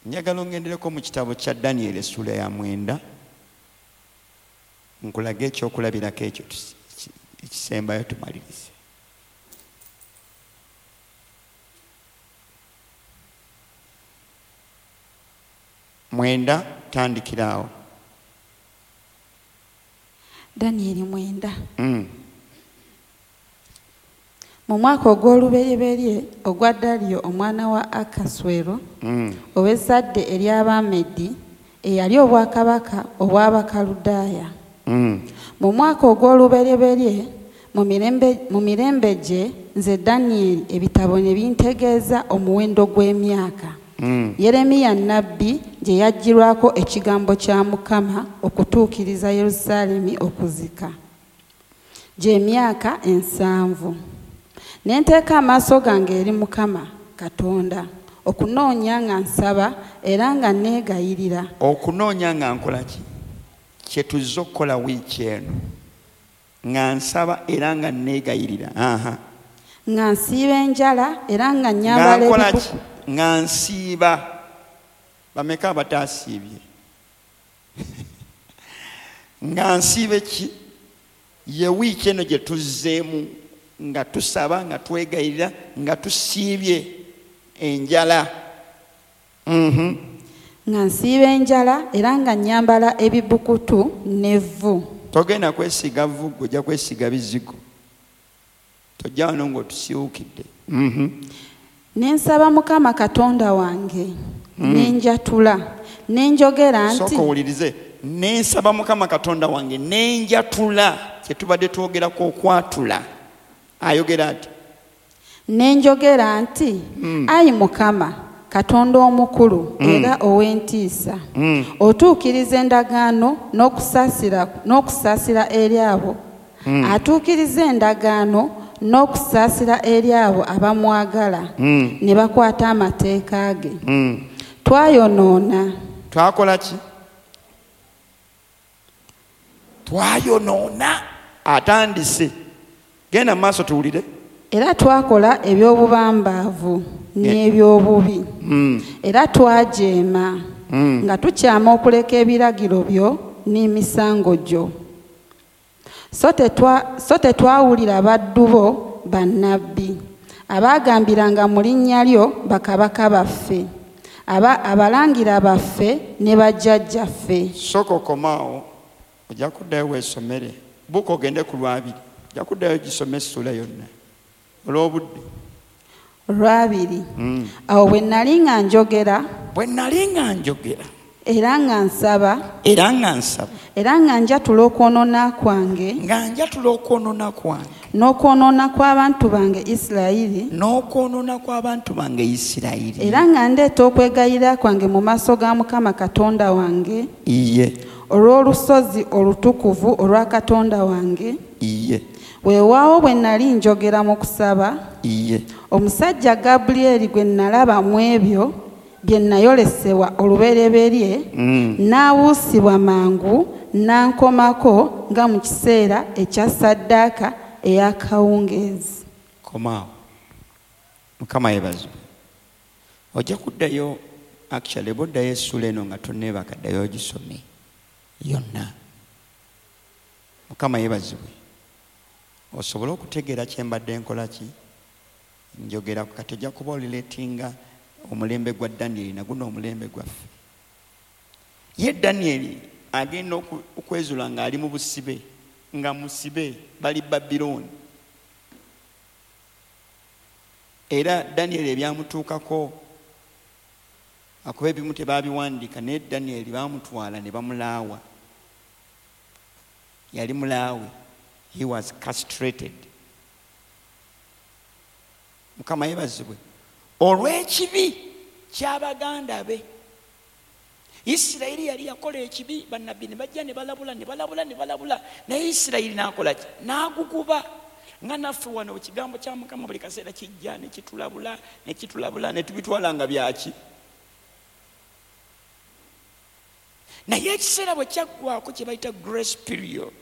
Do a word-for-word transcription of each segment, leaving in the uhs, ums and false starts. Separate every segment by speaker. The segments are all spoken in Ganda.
Speaker 1: Njagala ngendereko mu kitabo kya Daniel essula ya mwenda nkulaga ekyokulabirako ekyo ekisembayo tumalirize. Mwenda tandikiraawo.
Speaker 2: Daniel mwenda.
Speaker 1: Mm.
Speaker 2: Mu mwaka ogw'olubereberye ogwa Daliyo omwana wa Akaswero
Speaker 1: mm.
Speaker 2: ow'ezzadde ery'Abamedi eyali obwakabaka obw'Abakaludaaya.
Speaker 1: mm.
Speaker 2: Mu mwaka ogw'olubereberye mu mirembe mu mirembe gye nze Daniel ebitabo ne bintegeeza omuwendo gw'emyaka.
Speaker 1: mm.
Speaker 2: Yeremiya nnabbi gye yajjirwako ekigambo kya Mukama okutuukiriza Yerusaalemi okuzika gy'emyaka ensanvu. Ne nteeka amaaso gange eri Mukama Katonda okunoonya nga nsaba era nga neegayirira.
Speaker 1: Okunoonya nga nkola ki? Kye tuzze okukola wiiki eno nga nsaba era nga neegayirira. Aha.
Speaker 2: Nga nsiiba enjala era nga nyambala ebibuku.
Speaker 1: Nga nsiiba. Bameka abataasiibye? Nga nsiibe ki? Ye wiiki eno gye tuzzeemu nga tusaba nga twegayirira nga tusiibye enjala. Mhm.
Speaker 2: Nga nsiiba enjala era nga nyambala ebibukutu n'evvu.
Speaker 1: Togenda kwesiga vvu, ojja kwesiga bizigo. Tojja wano ng'otusiwukidde. Mhm.
Speaker 2: Ne nsaba Mukama Katonda wange
Speaker 1: mm.
Speaker 2: ne njatula ne njogera nti
Speaker 1: sooka owulirize, ne nsaba Mukama Katonda wange ne njatula. Kye tubadde twogerako okwatula. Ayogera ati
Speaker 2: ne njogera nti mm. Ayi Mukama Katonda omukulu mm. era ow'entiisa
Speaker 1: mm.
Speaker 2: otuukiriza endagaano n'okusaasira n'okusaasira eri abo mm. atuukiriza endagaano n'okusaasira eri abo abamwagala
Speaker 1: mm.
Speaker 2: ne bakwata amateeka ge.
Speaker 1: mm.
Speaker 2: Twayonoona.
Speaker 1: Twakola ki? Twayonoona. Atandise. Genda maaso tuwulire.
Speaker 2: Era twakola eby'obubambaavu n'ebyobubi.
Speaker 1: mm.
Speaker 2: Era twajeema
Speaker 1: mm.
Speaker 2: nga tukyama okuleka ebiragiro byo n'emisango gyo. So tetwa so tetwawulira baddu bo bannabbi abaagambiranga mu linnya lyo bakabaka baffe aba abalangira baffe ne bajjajjaffe.
Speaker 1: Soko komaawo ojja kuddayo weesomere buka ogende ku lwabiri. Ojja kuddayo gisome essula yonna olw'obudde.
Speaker 2: Olwabiri.
Speaker 1: mm.
Speaker 2: Awo bwe nnali nga njogera
Speaker 1: bwe nnali nga njogera
Speaker 2: era nga nsaba
Speaker 1: era nga nsaba
Speaker 2: era nga njatula okwonoona kwange
Speaker 1: nga njatula okwonoona kwange
Speaker 2: n'okwonoona kw'abantu bange Isirayiri
Speaker 1: n'okwonoona kw'abantu bange Isirayiri
Speaker 2: era nga ndeeta okwegayirira kwange mu maaso ga Mukama Katonda wange
Speaker 1: iye
Speaker 2: olw'olusozi olutukuvu olwa Katonda wange
Speaker 1: iye
Speaker 2: weewaawo bwe nnali njogera mu kusaba
Speaker 1: iye
Speaker 2: omusajja Gabulyeri gwe nalaba mu ebyo bye nayolesebwa olubereberye
Speaker 1: mm.
Speaker 2: n'awuusibwa mangu n'ankomako nga mu kiseera ekya ssaddaaka ey'akawungeezi.
Speaker 1: Komaawo. Mukama yeebazibwe. Ojja kuddayo actually boddayo essula eno nga tonneebaka ddayo gisome yonna. Mukama yeebazibwe. Osobola okutegeera kye mbadde nkola ki? Njogera kati ojja kuba olireetinga omulembe gwa Daniel na guno omulembe gwaffe. Ye Daniel agenda okwezula nga ali mu busibe nga musibe bali Babiloni. Era Daniel ebyamutuukako akuba ebimu tebaabiwandiika naye Daniel baamutwala ne bamulaawa. Yali mulaawe. He was castrated. Mukama yeebazibwe. Olw'ekibi ky'abaganda be. Isirayiri yali yakola ekibi, bannabbi ne bajja ne balabula ne balabula ne balabula naye Isirayiri n'akola ki? N'aguguba. Nga naffe wano ekigambo kya Mukama buli kaseera kijja ne kitulabula ne kitulabula ne tubitwala nga byaki. Naye ekiseera bwe kyaggwako kye bayita grace period,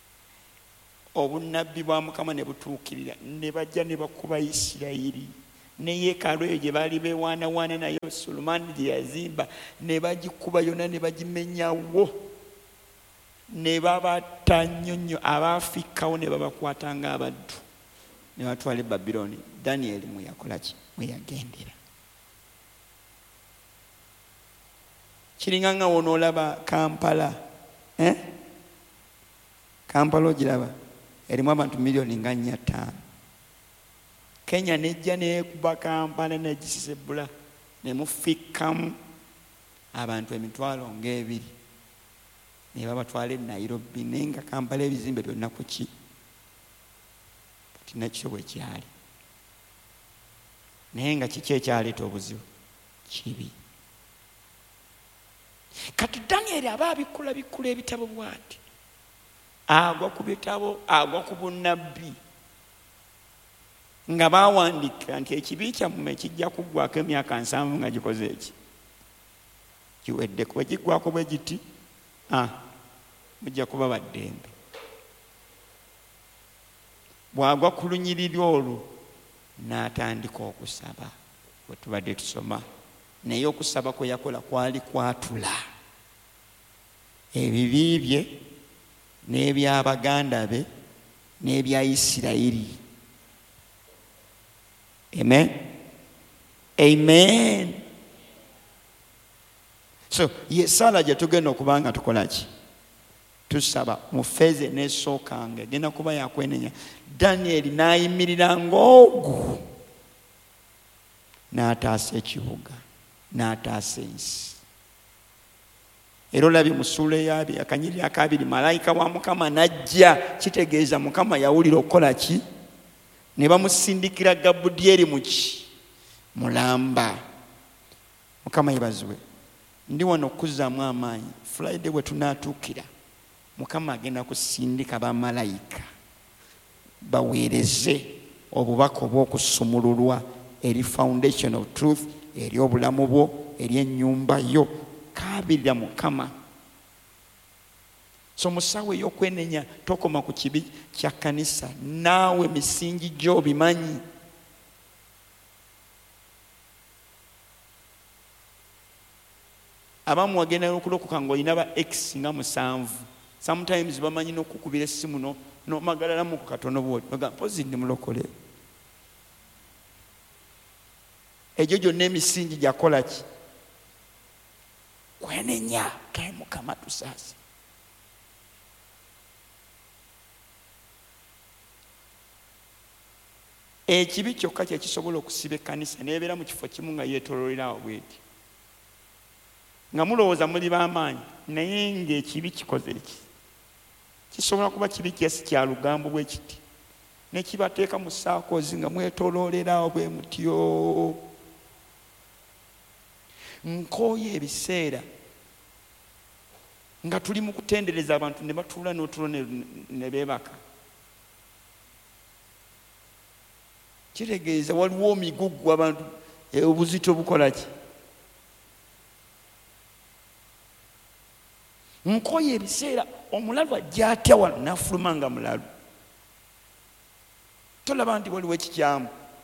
Speaker 1: obunnabbi bwa Mukama ne butuukirira ne bajja ne bakuba Isirayiri ne yeekaalu eyo gye baali bewaanawaana nayo Sulemaani gye yazimba ne bagikuba yonna ne bagimenyawo ne babatta nnyo nnyo abaafikkawo ne babakwata ng'abaddu ne batwala e Babilooni. Danyeri mwe yakola ki? Mwe yagendera. Kiringa nga wonoolaba Kampala, eh? Kampala ogiraba erimu abantu miliyoni nga nnya ttaano. Kenya nejja neekuba Kampala negisisebula ne mufikkamu abantu emitwalo ng'ebiri ne babatwala e Nairobi naye nga Kampala ebizimbe byonna ku ki? Kati nakyo bwe kyali. Naye nga kiki ekyaleeta obuzibu? Kibi. Kati Danyeri aba abikula bikula ebitabo bw'ati, agwa ku bitabo, agwa ku bunnabbi nga baawandika nti ekibi kyammwe kijja kuggwako emyaka nsanvu nga gikoze eki kiweddeku. Bwe kiggwako bwe giti mujja kuba baddembe. Bw'agwa ku lunyiriri olwo n'atandika okusaba bwe tubadde tusoma, naye okusaba kwe yakola kwali kwatula ebibi bye n'ebyabaganda be n'ebya Isirayiri. Amen. Amen. So ye sala gye tugenda okuba nga tukola ki? Tusaba mu feeze n'esookanga egenda kuba yakwenenya. Danyeri n'ayimirira ng'ogu n'ataasa ekibuga n'ataasa ensi. Era olabye mu ssuula ey'abiri akanyiriri akabiri malayika wa Mukama n'ajja, kitegeeza Mukama yawulira okukola ki? Ne bamusindikira Gabudyeri mu ki? Mulamba. Mukama yebazibwe. Ndi wano okuzzaamu amaanyi. Friday bwe tunaatuukira Mukama agenda kusindika bamalayika baweereze obubaka obw'okusumululwa eri foundation of truth, eri obulamu bwo, eri ennyumba yo. Kaabirira Mukama. So musawo ey'okwenenya tokoma ku kibi kya kanisa, naawe misingi gyo bimanyi. Abamu wagenda okulokoka ng'olina ba X nga musanvu. Sometimes bamanyi n'okukubira essimu n'omagalalamu ku katono bwoti bagamba mpozi ndi mulokole. Egyo gyonna emisingi gyakola ki? Kwenenya. Kae Mukama tusaase. Ekibi kyokka kye kisobola okusiba ekkanisa neebeera mu kifo kimu nga yeetooloolerawo bweti, nga mulowooza muli b'amaanyi naye ng'ekibi kikoze eki. Kisobola kuba kibi kyesi kya lugambo bwe kiti ne kibateeka mu saakozi nga mwetooloolerawo bwe mutyo. Nkooye ebiseera nga tuli mu kutendereza abantu ne batuula n'otulo ne beebaka. Kitegeeza waliwo omigugu abantu obuzito bukola ki? Nkooye ebiseera omulalu ajja atya wano n'afuluma nga mulalu. Tolaba nti waliwo ekikyamu.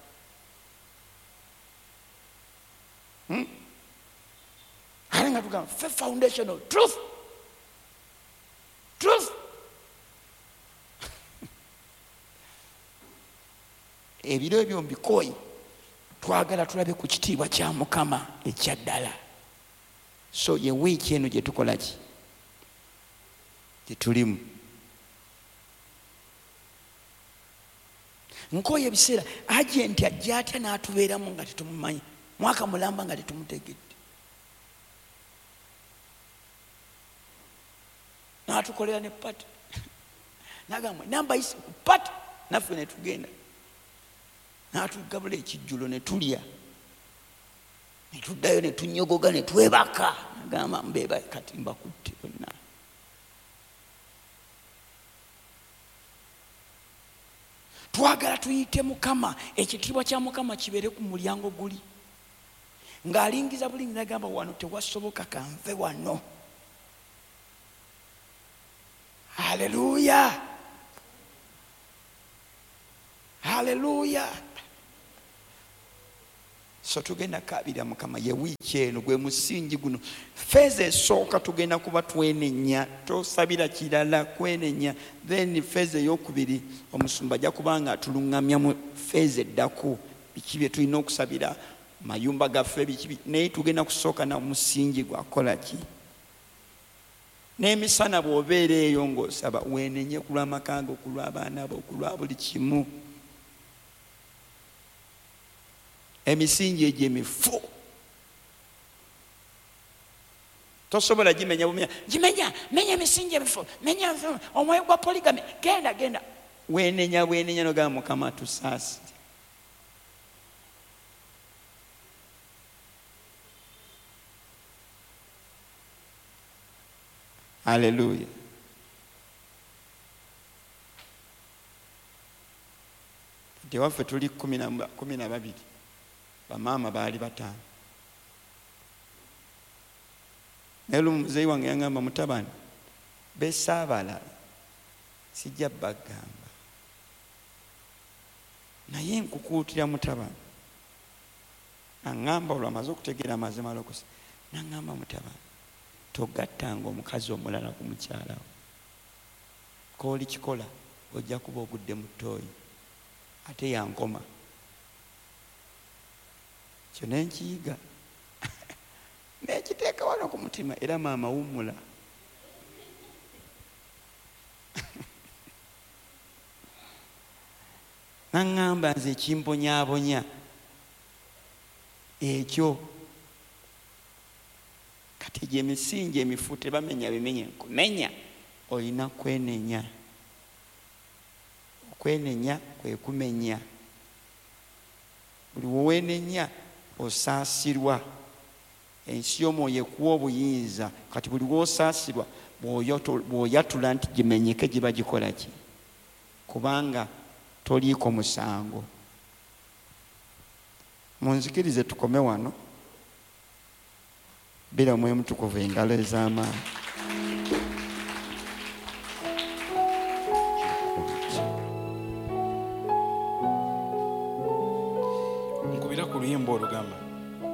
Speaker 1: Hmm? Ale nga tugamba fe foundation of truth. Truth. Ebiro ebyo mbikooyi twagala tulabe ku kitiibwa kya Mukama ekya ddala. So ye wiiki eno gye tukola ki? Gye tulimu. Nkooye ebiseera agenti ajja atya n'atubeeramu nga tetumumanyi, mwaka mulamba nga tetumutegedde, n'atukolera ne pati n'agamba namba isi ku pati, naffe ne tugenda n'atugabula ekijjulo ne tulya ne tuddayo ne tunyogoga ne twebaka. Nagamba mbeeba kati mbakutte bonna. Twagala tuyite Mukama, ekitiibwa kya Mukama kibeere ku mulyango guli. Ng'alingiza bulingi n'agamba wano tewasoboka kanve wano. Haleluya. Haleluya. so tugenda kabira Mukama ye wiiki eno gwe musingi guno. Feeza esooka tugenda kuba twenenya, tosabira kirala, kwenenya. Then feeza eyokubiri omusumba ajja kubanga atuluŋŋamya mu feeza eddako biki bye tulina okusabira mayumba gaffe biki, naye tugenda kusooka na musingi gwakola ki. N'emisana bw'obeera eyo ng'osaba weenenye ku lw'amaka go, ku lw'abaana bo, ku lwa buli kimu. Emisingi egyo emifu tosobola gimenya bumenya, gimenya menya emisingi emifu, menya omwoyo gwa poligami, genda genda weenenya weenenya nogamba Mukama tusaasire. Haleluya. Tewaffe tuli kumi na babiri, bamaama baali bataano. Naye lumu muzeeyi wange yangamba, mutabani besaabalala sijja bagamba, naye nkukuutira mutabani. Naŋŋamba olwo amaze okutegeera amazima lokosa, naŋŋamba mutabani togattanga omukazi omulala ku mukyala wo, kooli kikola ojja kuba ogudde mu ttooyi ate yankoma. Kyo nenkiyiga nekiteeka wano ku mutima, era maama wummula. Naŋŋamba nze ekimbonyaabonya ekyo kati gye misingi emifu tebamenya bimenye nkumenya, olina kwenenya. Okwenenya kwe kumenya. Buli weweenenya osaasirwa. Ensi y'omwoyo ekuwa obuyinza, kati buli lw'osaasirwa bw'oyatula nti gimenyeke giba gikola ki? Kubanga toliiko musango. Munzikirize tukome wano. Bila Omwoyo Mutukuvu engalo ez'amaanyi.
Speaker 3: Nkubira ku luyimba olugamba